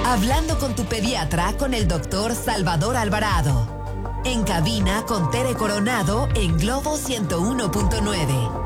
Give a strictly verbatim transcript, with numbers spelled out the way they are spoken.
Hablando con tu pediatra con el doctor Salvador Alvarado. En cabina con Tere Coronado en Globo ciento uno punto nueve.